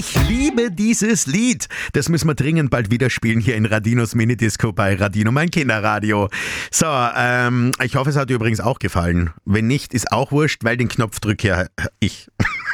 Ich liebe dieses Lied. Das müssen wir dringend bald wieder spielen hier in Radinos Minidisco bei Radino, mein Kinderradio. So, ich hoffe, es hat dir übrigens auch gefallen. Wenn nicht, ist auch wurscht, weil den Knopf drücke ja ich.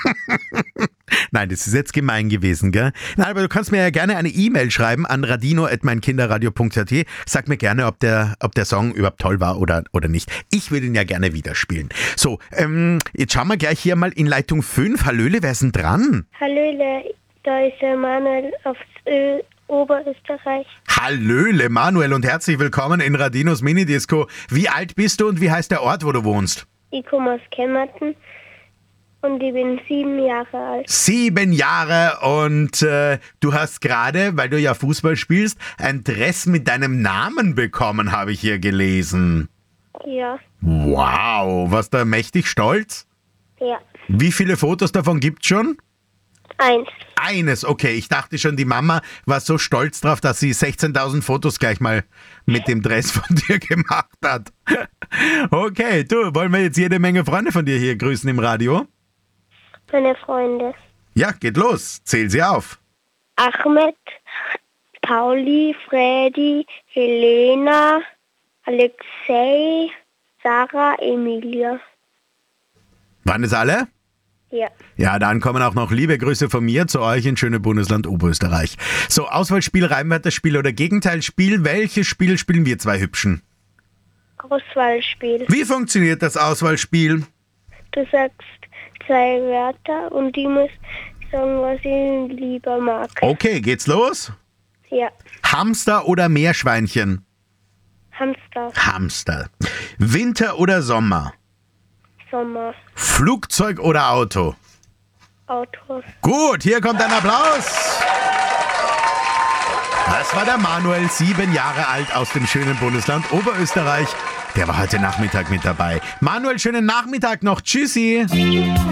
Nein, das ist jetzt gemein gewesen, gell? Nein, aber du kannst mir ja gerne eine E-Mail schreiben an radino@meinkinderradio.at. Sag mir gerne, ob der Song überhaupt toll war oder nicht. Ich würde ihn ja gerne wieder spielen. So, jetzt schauen wir gleich hier mal in Leitung 5. Hallöle, wer ist denn dran? Hallöle, da ist der Manuel aus Oberösterreich. Hallöle, Manuel, und herzlich willkommen in Radinos Minidisco. Wie alt bist du und wie heißt der Ort, wo du wohnst? Ich komme aus Kemmerton und ich bin 7 Jahre alt. 7 Jahre und du hast gerade, weil du ja Fußball spielst, ein Dress mit deinem Namen bekommen, habe ich hier gelesen. Ja. Wow, warst du mächtig stolz? Ja. Wie viele Fotos davon gibt's schon? 1. Eines, okay. Ich dachte schon, die Mama war so stolz drauf, dass sie 16.000 Fotos gleich mal mit dem Dress von dir gemacht hat. Okay, du, wollen wir jetzt jede Menge Freunde von dir hier grüßen im Radio? Meine Freunde. Ja, geht los. Zähl sie auf. Ahmed, Pauli, Freddy, Helena, Alexei, Sarah, Emilia. Waren es alle? Ja. Ja, dann kommen auch noch liebe Grüße von mir zu euch in schöne Bundesland Oberösterreich. So, Auswahlspiel, Reimwörterspiel oder Gegenteilspiel. Welches Spiel spielen wir zwei Hübschen? Auswahlspiel. Wie funktioniert das Auswahlspiel? Du sagst 2 Wörter und die muss sagen, was ich lieber mag. Okay, geht's los? Ja. Hamster oder Meerschweinchen? Hamster, Hamster. Winter oder Sommer? Sommer, Flugzeug oder Auto? Auto. Gut, hier kommt ein Applaus. Das war der Manuel, 7 Jahre alt aus dem schönen Bundesland Oberösterreich. Der war heute Nachmittag mit dabei. Manuel, schönen Nachmittag noch. Tschüssi.